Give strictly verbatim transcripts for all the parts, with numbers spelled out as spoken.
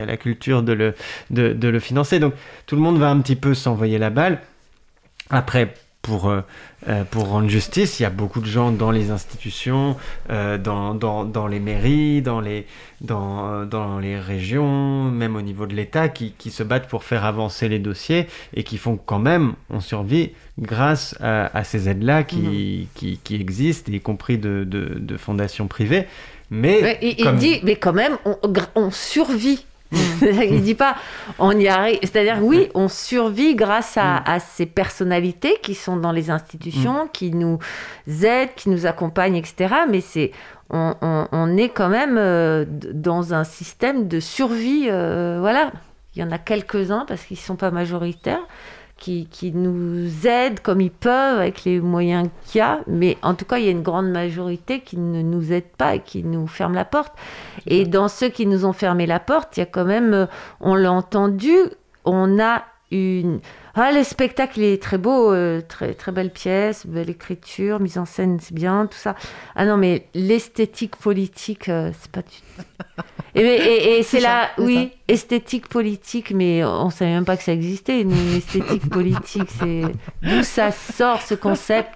la culture de le, de, de le financer. Donc tout le monde va un petit peu s'envoyer la balle. Après, pour, euh, pour rendre justice, il y a beaucoup de gens dans les institutions, euh, dans, dans, dans les mairies, dans les, dans, dans les régions, même au niveau de l'État, qui, qui se battent pour faire avancer les dossiers et qui font quand même, on survit grâce à, à ces aides-là qui, mmh. qui, qui existent, y compris de, de, de fondations privées. Mais, mais il, comme... il dit, mais quand même, on, on survit. Il dit pas on y arrive, c'est-à-dire oui, on survit grâce à, à ces personnalités qui sont dans les institutions, qui nous aident, qui nous accompagnent, et cetera. Mais c'est on, on, on est quand même euh, dans un système de survie. Euh, voilà, il y en a quelques-uns parce qu'ils sont pas majoritaires. Qui, qui nous aident comme ils peuvent avec les moyens qu'il y a, mais en tout cas il y a une grande majorité qui ne nous aide pas et qui nous ferme la porte. Et dans ceux qui nous ont fermé la porte, il y a quand même, on l'a entendu, on a une... Ah, le spectacle il est très beau, euh, très, très belle pièce, belle écriture, mise en scène c'est bien, tout ça. Ah non mais l'esthétique politique, euh, c'est pas du... Et, et, et c'est, c'est là, ça, oui, c'est esthétique politique, mais on ne savait même pas que ça existait, une esthétique politique, c'est d'où ça sort ce concept.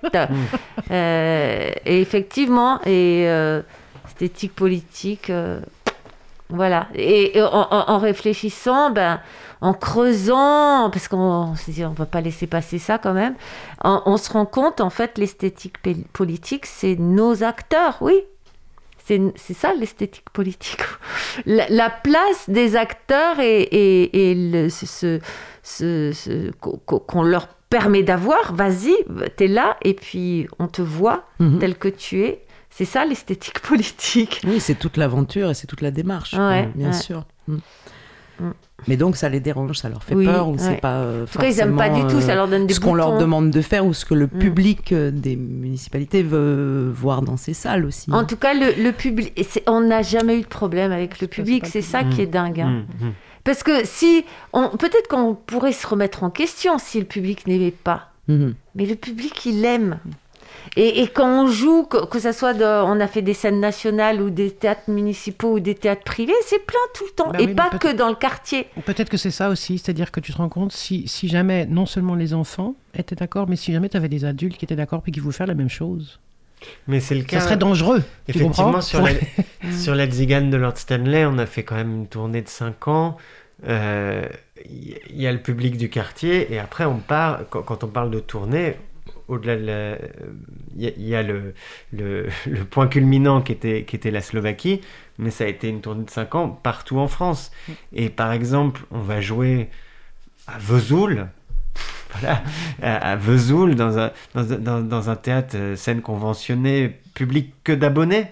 Euh, et effectivement, et euh, esthétique politique, euh, voilà. Et, et en, en réfléchissant, ben, en creusant, parce qu'on se dit on ne va pas laisser passer ça quand même, on, on se rend compte, en fait, l'esthétique politique, c'est nos acteurs, oui. C'est, c'est ça l'esthétique politique. La, la place des acteurs et, et, et le, ce, ce, ce, ce, qu'on leur permet d'avoir, vas-y, t'es là et puis on te voit mm-hmm. tel que tu es. C'est ça l'esthétique politique. Oui, c'est toute l'aventure et c'est toute la démarche, ouais, bien ouais. sûr. Mm. Mm. Mais donc ça les dérange, ça leur fait oui, peur ou ouais. c'est pas euh, en tout cas, ils n'aiment pas du tout, ça leur donne des ce boutons. qu'on leur demande de faire ou ce que le mm. public des municipalités veut voir dans ces salles aussi. En tout cas, le, le public, on n'a jamais eu de problème avec le public, c'est ça mm. qui est dingue. Hein. Mm. Parce que si, on, peut-être qu'on pourrait se remettre en question si le public n'aimait pas, mm. mais le public il aime. Et, et quand on joue, que, que ça soit de, on a fait des scènes nationales ou des théâtres municipaux ou des théâtres privés, c'est plein tout le temps. Bah et oui, pas que dans le quartier. Ou peut-être que c'est ça aussi, c'est-à-dire que tu te rends compte, si, si jamais non seulement les enfants étaient d'accord, mais si jamais tu avais des adultes qui étaient d'accord puis qui voulaient faire la même chose. Mais c'est le cas. Ça serait dangereux. Effectivement, sur la, sur la Zigane de Lord Stanley, on a fait quand même une tournée de cinq ans. Il euh, y, y a le public du quartier et après, on part, quand, quand on parle de tournée, au-delà de la... Il y, y a le, le, le point culminant qui était, qui était la Slovaquie, mais ça a été une tournée de cinq ans partout en France. Et par exemple, on va jouer à Vesoul, voilà, à, à Vesoul, dans un, dans, dans, dans un théâtre scène conventionnée, public que d'abonnés.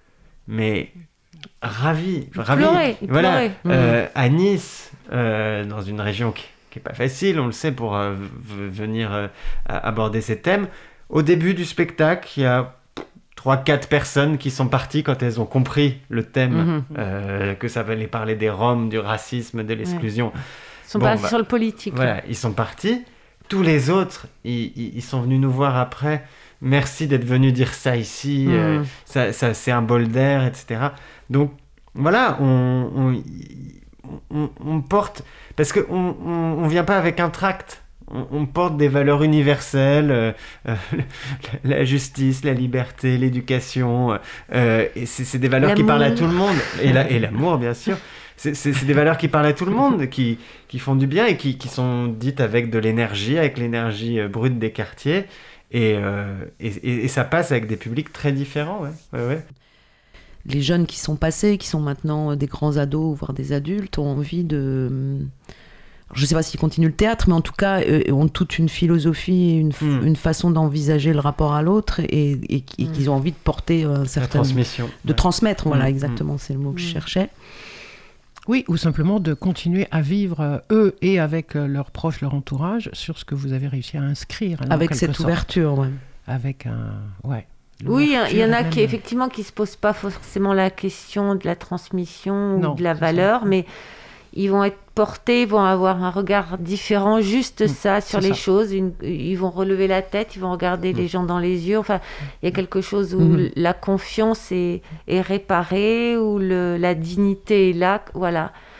Mais ravi, ravi. Pleurer, voilà, euh, à Nice, euh, dans une région qui qui n'est pas facile, on le sait, pour euh, v- venir euh, aborder ces thèmes. Au début du spectacle, il y a trois quatre personnes qui sont parties quand elles ont compris le thème, mmh. euh, que ça allait parler des Roms, du racisme, de l'exclusion. Ouais. Ils sont bon, partis bah, sur le politique. Voilà, là. ils sont partis. Tous les autres, ils, ils, ils sont venus nous voir après. Merci d'être venu dire ça ici. Mmh. Euh, ça, ça, c'est un bol d'air, et cetera. Donc, voilà, on... on On, on porte, parce qu'on on, on vient pas avec un tract, on, on porte des valeurs universelles, euh, euh, la justice, la liberté, l'éducation, euh, et c'est, c'est des valeurs l'amour. Qui parlent à tout le monde, et, la, et l'amour bien sûr, c'est, c'est, c'est des valeurs qui parlent à tout le monde, qui, qui font du bien et qui, qui sont dites avec de l'énergie, avec l'énergie brute des quartiers, et, euh, et, et, et ça passe avec des publics très différents, ouais, ouais, ouais. Les jeunes qui sont passés, qui sont maintenant des grands ados, voire des adultes, ont envie de... Alors, je ne sais pas s'ils continuent le théâtre, mais en tout cas, euh, ont toute une philosophie, une, f- mmh. une façon d'envisager le rapport à l'autre, et, et, et mmh. qu'ils ont envie de porter un certain... La transmission. De ouais. transmettre, mmh. voilà, exactement, mmh. c'est le mot que mmh. je cherchais. Oui, ou simplement de continuer à vivre, euh, eux et avec euh, leurs proches, leur entourage, sur ce que vous avez réussi à inscrire. Alors, avec cette sorte. Ouverture, ouais. Avec un... Ouais. Oui, il y en a qui effectivement qui se posent pas forcément la question de la transmission non, ou de la valeur, ça. Mais ils vont être portés, ils vont avoir un regard différent, juste mmh, ça sur les ça. Choses. Une, ils vont relever la tête, ils vont regarder mmh. les gens dans les yeux. Enfin, il y a quelque chose où mmh. la confiance est, est réparée, où le, la dignité est là. Voilà.